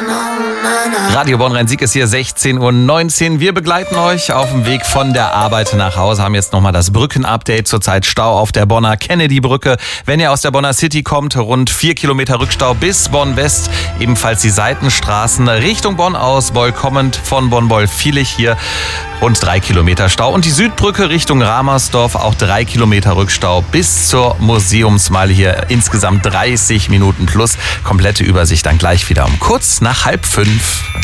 Radio Bonn Rhein-Sieg ist hier 16:19 Uhr. Wir begleiten euch auf dem Weg von der Arbeit nach Hause. Haben jetzt nochmal das Brückenupdate. Zurzeit Stau auf der Bonner Kennedy-Brücke. Wenn ihr aus der Bonner City kommt, rund 4 Kilometer Rückstau bis Bonn-West. Ebenfalls die Seitenstraßen Richtung Bonn aus. Beul kommend von Bonn-Beul-Vielig hier rund 3 Kilometer Stau. Und die Südbrücke Richtung Ramersdorf auch 3 Kilometer Rückstau bis zur Museumsmeile hier. Insgesamt 30 Minuten plus. Komplette Übersicht dann gleich wieder um kurz nach 4:30.